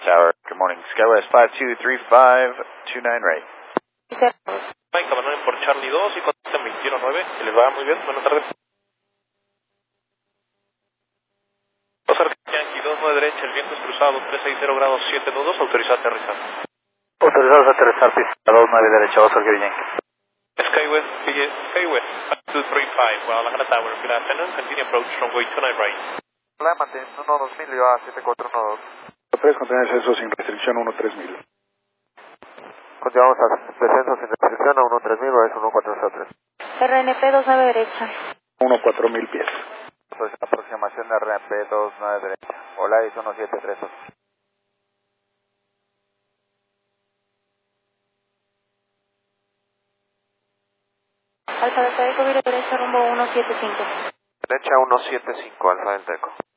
Tower, good morning. Skywest 523529 right. Mike, Cabanón por Charlie 2 y contacta 219. Se les va muy bien, buenas tardes. Oscar Yankee 29 derecha, el viento es cruzado, 360 grados 7 nudos, autorizado a aterrizar. Autorizados a aterrizar, pista 29 derecha, Oscar Yankee. Skywest 5235, Guadalajara Tower, good afternoon, continue approach runway 29 right. Hola, manteniendo 12000 y va a 7412. 3 contener descenso sin restricción 13000. Continuamos a descenso sin restricción a 13000, es 1403. RNP 29 derecha. 14000 pies. Aproximación de RNP 29 derecha. Hola, es 173. Alfa Delta Eco, vire derecha rumbo 175. Derecha 175, Alfa Delta Eco.